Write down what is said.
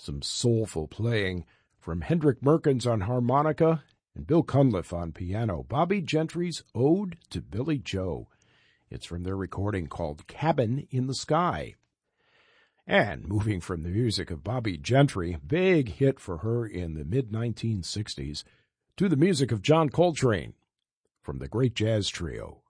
some soulful playing from Hendrik Merkens on harmonica and Bill Cunliffe on piano. Bobbie Gentry's Ode to Billie Joe. It's from their recording called Cabin in the Sky. And moving from the music of Bobbie Gentry, big hit for her in the mid-1960s, to the music of John Coltrane from the great jazz trio,